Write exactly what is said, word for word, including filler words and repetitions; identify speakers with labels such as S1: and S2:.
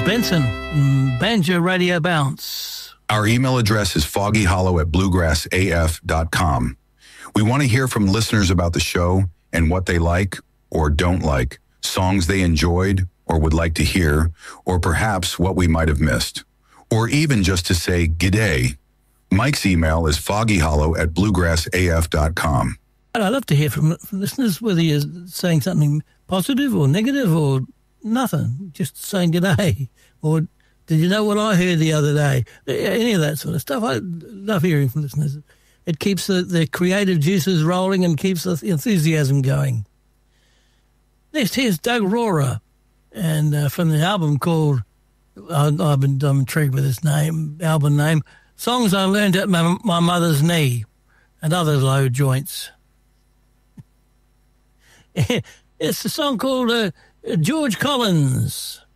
S1: Benson, mm, Banjo Radio Bounce.
S2: Our email address is foggyhollow at bluegrass a f dot com. We want to hear from listeners about the show and what they like or don't like, songs they enjoyed or would like to hear, or perhaps what we might have missed, or even just to say g'day. Mike's email is foggyhollow at bluegrass a f dot com.
S1: I'd love to hear from, from listeners, whether you're saying something positive or negative or nothing, just saying g'day, or did you know what I heard the other day? Any of that sort of stuff. I love hearing from listeners. It keeps the, the creative juices rolling and keeps the enthusiasm going. Next, here's Doug Rohrer, and uh, from the album called, uh, I've been I'm intrigued with this name, album name, Songs I Learned at My, my Mother's Knee and Other Low Joints. It's a song called uh, George Collins.